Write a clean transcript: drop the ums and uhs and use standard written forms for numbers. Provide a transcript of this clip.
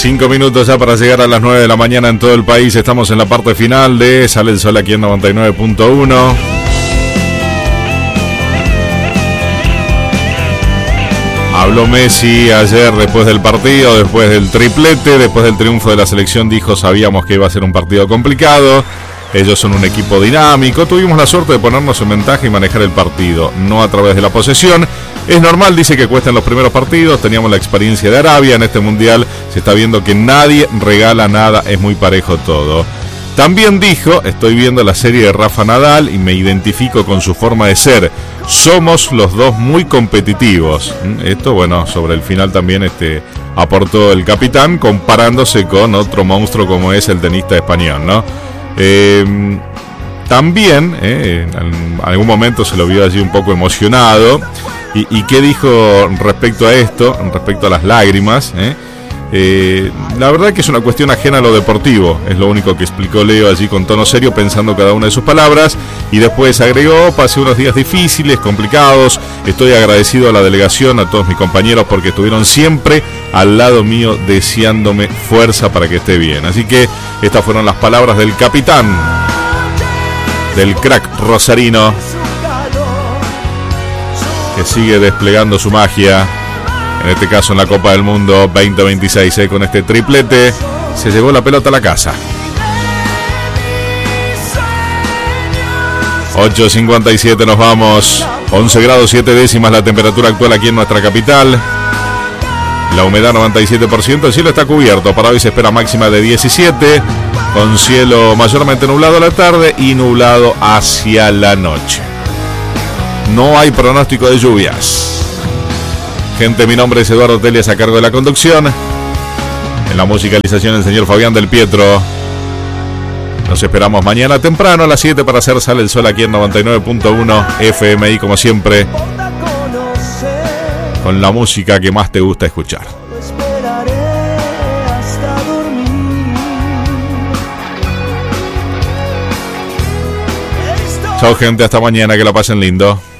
5 minutos ya para llegar a las 9 de la mañana en todo el país. Estamos en la parte final de Sale el Sol aquí en 99.1. Habló Messi ayer después del partido, después del triplete, después del triunfo de la selección. Dijo: sabíamos que iba a ser un partido complicado. Ellos son un equipo dinámico. Tuvimos la suerte de ponernos en ventaja y manejar el partido, no a través de la posesión. Es normal, dice, que cuestan los primeros partidos. Teníamos la experiencia de Arabia. En este mundial se está viendo que nadie regala nada, es muy parejo todo. También dijo: estoy viendo la serie de Rafa Nadal y me identifico con su forma de ser. Somos los dos muy competitivos. Esto, bueno, sobre el final también aportó el capitán, comparándose con otro monstruo como es el tenista español, ¿no? También en algún momento se lo vio allí un poco emocionado. ¿Y qué dijo respecto a esto? Respecto a las lágrimas, la verdad que es una cuestión ajena a lo deportivo. Es lo único que explicó Leo allí con tono serio, pensando cada una de sus palabras. Y después agregó: pasé unos días difíciles, complicados. Estoy agradecido a la delegación, a todos mis compañeros, porque estuvieron siempre al lado mío deseándome fuerza para que esté bien. Así que estas fueron las palabras del capitán, del crack rosarino, que sigue desplegando su magia, en este caso en la Copa del Mundo 2026. Con este triplete se llevó la pelota a la casa. 8:57 nos vamos. 11 grados 7 décimas la temperatura actual aquí en nuestra capital. La humedad 97%, el cielo está cubierto. Para hoy se espera máxima de 17, con cielo mayormente nublado a la tarde y nublado hacia la noche. No hay pronóstico de lluvias. Gente, mi nombre es Eduardo Telias, a cargo de la conducción. En la musicalización el señor Fabián del Pietro. Nos esperamos mañana temprano a las 7 para hacer Sale el Sol aquí en 99.1 FMI, como siempre, con la música que más te gusta escuchar. Chao, gente, hasta mañana, que la pasen lindo.